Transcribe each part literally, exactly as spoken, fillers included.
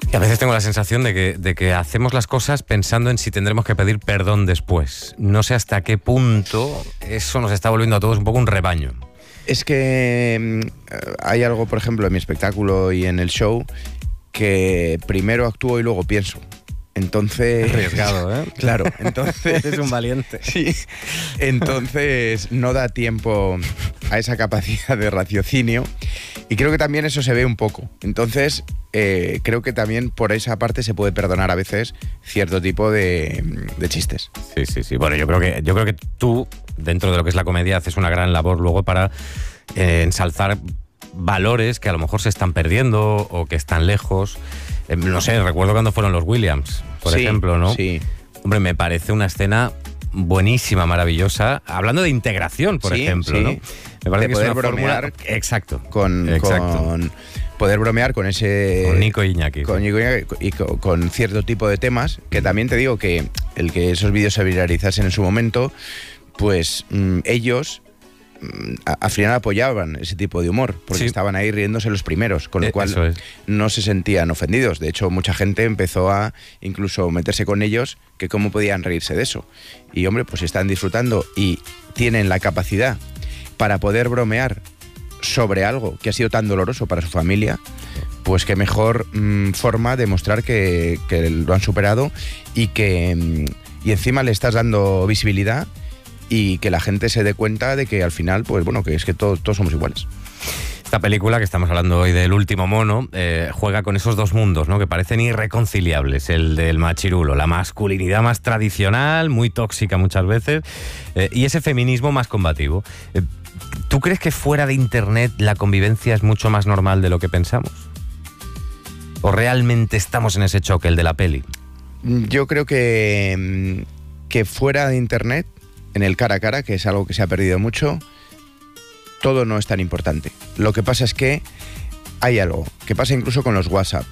Y a veces tengo la sensación de que, de que hacemos las cosas pensando en si tendremos que pedir perdón después. No sé hasta qué punto eso nos está volviendo a todos un poco un rebaño. Es que eh, hay algo, por ejemplo, en mi espectáculo y en el show, que primero actúo y luego pienso. Entonces... Arriesgado, ¿eh? Claro, entonces... Eres un valiente. Sí, entonces no da tiempo a esa capacidad de raciocinio y creo que también eso se ve un poco. Entonces eh, creo que también por esa parte se puede perdonar a veces cierto tipo de, de chistes. Sí, sí, sí. Bueno, yo creo que, yo creo que tú, dentro de lo que es la comedia, haces una gran labor luego para eh, ensalzar valores que a lo mejor se están perdiendo o que están lejos. Eh, no sé, recuerdo cuando fueron los Williams, por Sí, ejemplo, ¿no? Sí. Hombre, me parece una escena buenísima, maravillosa. Hablando de integración, por Sí, ejemplo, sí. ¿no? Me parece De que es poder una bromear fórmula... Exacto. Con, Exacto. con poder bromear con ese... Con Nico y Iñaki. Con Nico y Iñaki y con, con cierto tipo de temas, que también te digo que el que esos vídeos se viralizasen en su momento, pues mmm, ellos... al final apoyaban ese tipo de humor, porque sí. estaban ahí riéndose los primeros, con lo Eh, cual eso es. no se sentían ofendidos. De hecho, mucha gente empezó a incluso meterse con ellos, que cómo podían reírse de eso. Y hombre, pues están disfrutando y tienen la capacidad para poder bromear sobre algo que ha sido tan doloroso para su familia, pues qué mejor mmm, forma de mostrar que, que lo han superado y que mmm, y encima le estás dando visibilidad y que la gente se dé cuenta de que al final, pues bueno, que es que todos, todos somos iguales. Esta película, que estamos hablando hoy del Último Mono, eh, juega con esos dos mundos, ¿no?, que parecen irreconciliables. El del machirulo, la masculinidad más tradicional, muy tóxica muchas veces, eh, y ese feminismo más combativo. Eh, ¿Tú crees que fuera de Internet la convivencia es mucho más normal de lo que pensamos? ¿O realmente estamos en ese choque, el de la peli? Yo creo que, que fuera de Internet, en el cara a cara, que es algo que se ha perdido mucho, todo no es tan importante. Lo que pasa es que hay algo que pasa incluso con los WhatsApp,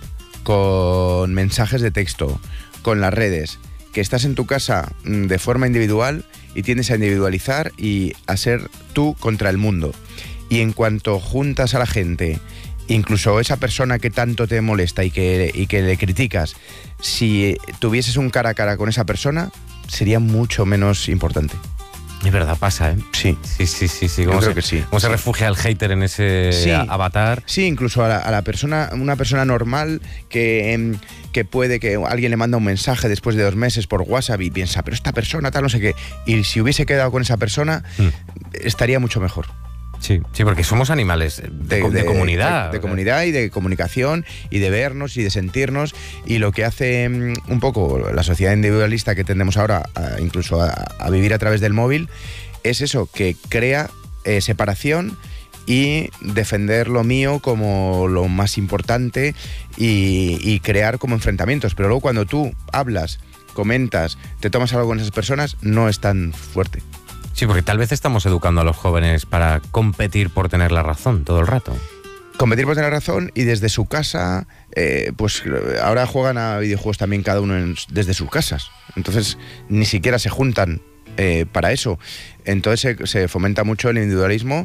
con mensajes de texto, con las redes, que estás en tu casa de forma individual y tiendes a individualizar y a ser tú contra el mundo. Y en cuanto juntas a la gente, incluso esa persona que tanto te molesta y que, y que le criticas, si tuvieses un cara a cara con esa persona, sería mucho menos importante. Es verdad, pasa, ¿eh? Sí. Sí, sí, sí. sí. Yo ¿Cómo creo se, que sí. ¿Cómo se refugia el hater en ese Sí. avatar? Sí, incluso a la, a la persona, una persona normal que, que puede que alguien le manda un mensaje después de dos meses por WhatsApp y piensa, pero esta persona tal, no sé qué. Y si hubiese quedado con esa persona, mm. estaría mucho mejor. Sí, sí, porque somos animales de, de, de comunidad. De, de comunidad y de comunicación y de vernos y de sentirnos. Y lo que hace um, un poco la sociedad individualista que tendemos ahora, a, incluso a, a vivir a través del móvil, es eso, que crea eh, separación y defender lo mío como lo más importante y, y crear como enfrentamientos. Pero luego cuando tú hablas, comentas, te tomas algo con esas personas, no es tan fuerte. Sí, porque tal vez estamos educando a los jóvenes para competir por tener la razón todo el rato. Competir por tener razón y desde su casa, eh, pues ahora juegan a videojuegos también cada uno en, desde sus casas. Entonces ni siquiera se juntan eh, para eso. Entonces se, se fomenta mucho el individualismo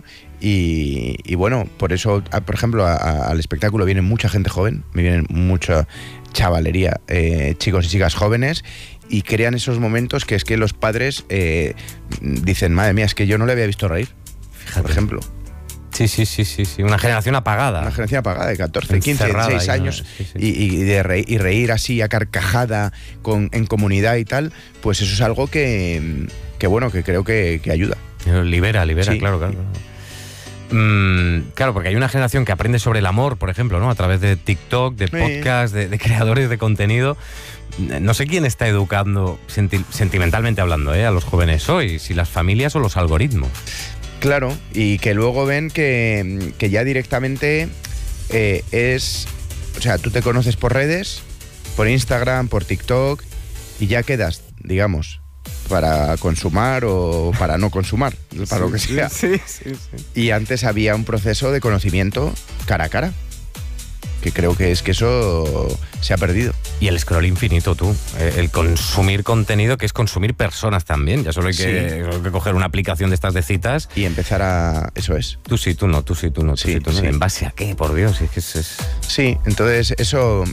y, y bueno, por eso, a, por ejemplo, a, a, al espectáculo viene mucha gente joven, me vienen mucha chavalería, eh, chicos y chicas jóvenes, y crean esos momentos que es que los padres eh, dicen, madre mía, es que yo no le había visto reír, fíjate, por ejemplo. Sí, sí, sí, sí, sí, una generación apagada. Una generación apagada de catorce, quince, dieciséis años, ¿no? Sí, sí. Y, y, de reír, y reír así a carcajada con, en comunidad y tal, pues eso es algo que, que bueno, que creo que, que ayuda. Libera, libera, sí. claro, claro. Mm, claro, porque hay una generación que aprende sobre el amor, por ejemplo, ¿no? A través de TikTok, de podcast, de, de creadores de contenido. No sé quién está educando, senti- sentimentalmente hablando, ¿eh? a los jóvenes hoy, si las familias o los algoritmos. Claro, y que luego ven que, que ya directamente eh, es... O sea, tú te conoces por redes, por Instagram, por TikTok, y ya quedas, digamos, para consumar o para no consumar, para sí, lo que sea. Sí, sí, sí. Y antes había un proceso de conocimiento cara a cara, que creo que es que eso se ha perdido. Y el scroll infinito, tú. El consumir contenido, que es consumir personas también. Ya solo hay que, sí. solo hay que coger una aplicación de estas de citas. Y empezar a... Eso es. Tú sí, tú no, tú sí, tú no, tú sí, sí tú no. Sí. ¿En base a qué? Por Dios, es que es... es... Sí, entonces eso,